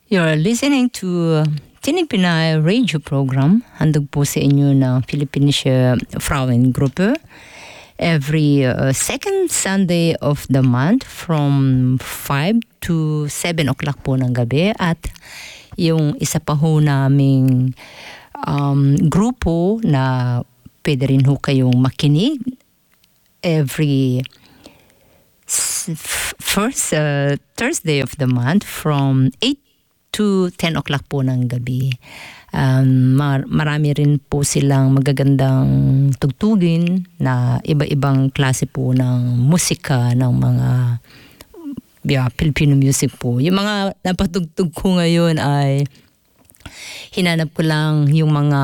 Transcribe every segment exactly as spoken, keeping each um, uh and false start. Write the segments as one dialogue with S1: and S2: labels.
S1: You're listening to Tinig Pinay radio program. Handog po sa inyo ng Philippinische Frauengruppe every uh, second Sunday of the month from five to seven o'clock po ng gabi. At yung isa pa ho naming um, grupo na pwede rin ho kayong makinig every first uh, Thursday of the month from eight to ten o'clock po ng gabi. Um, mar- marami rin po silang magagandang tugtugin na iba-ibang klase po ng musika, ng mga yeah, Filipino music po. Yung mga napatugtog ko ngayon ay hinanap ko lang yung mga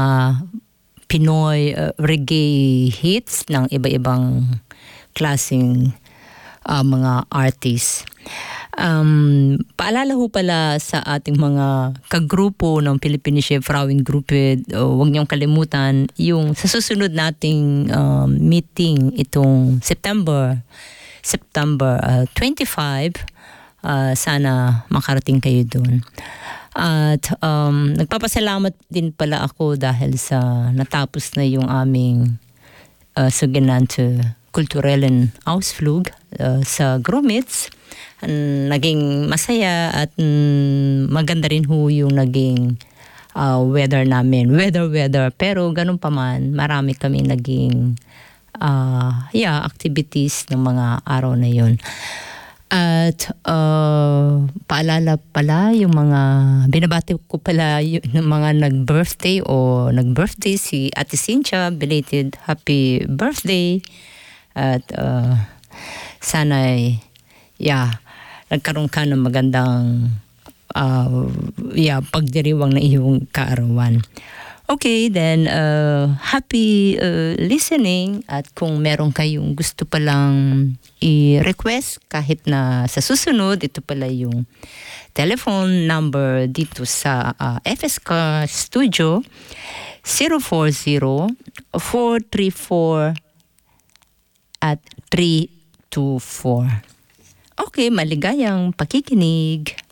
S1: Pinoy uh, reggae hits ng iba-ibang klaseng uh, mga artists. Um, paalala ho pala sa ating mga kagrupo ng Philippinische Frauengruppe, uh, huwag niyong kalimutan yung sa susunod nating um, meeting itong September September uh, twenty-five, uh, sana makarating kayo doon. At um, nagpapasalamat din pala ako dahil sa natapos na yung aming uh, sogenannte kulturellen Ausflug uh, sa Gromits. Um, naging masaya at um, maganda rin ho yung naging uh, weather namin. Weather, weather. Pero ganun pa man, marami kami naging uh, yeah, activities ng mga araw na yun. At uh, paalala pala yung mga, binabati ko pala yung mga nag-birthday o nag-birthday si Ate Cynthia, belated happy birthday. At uh, sana'y, yeah, nagkaroon ka ng magandang uh, yeah, pagdiriwang na iyong kaarawan. Okay, then uh, happy uh, listening, at kung meron kayong gusto palang i-request kahit na sa susunod, ito pala yung telephone number dito sa uh, F S K Studio zero four zero, four three four at three two four. Okay, maligayang pakikinig.